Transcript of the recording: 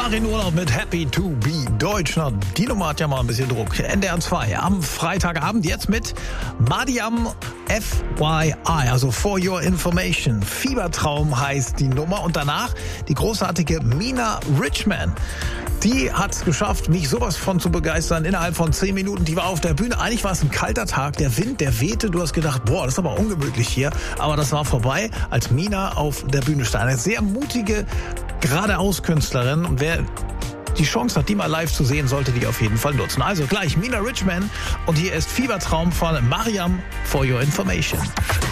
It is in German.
Fahre in Urlaub mit Happy to be Deutschland. Die Nummer hat ja mal ein bisschen Druck. NDR 2 am Freitagabend jetzt mit Madiam FYI, also For Your Information. Fiebertraum heißt die Nummer. Und danach die großartige Mina Richman. Die hat es geschafft, mich sowas von zu begeistern. Innerhalb von 10 Minuten, die war auf der Bühne. Eigentlich war es ein kalter Tag, der Wind, der wehte. Du hast gedacht, boah, das ist aber ungemütlich hier. Aber das war vorbei, als Mina auf der Bühne stand. Eine sehr mutige, geradeaus-Künstlerin. Und wer die Chance hat, die mal live zu sehen, sollte die auf jeden Fall nutzen. Also gleich Mina Richman und hier ist Fiebertraum von Mariam For Your Information.